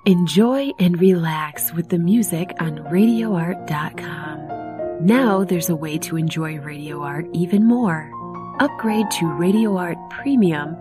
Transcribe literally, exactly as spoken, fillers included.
Enjoy and relax with the music on radio art dot com. Now there's a way to enjoy Radio Art even more. Upgrade to Radio Art Premium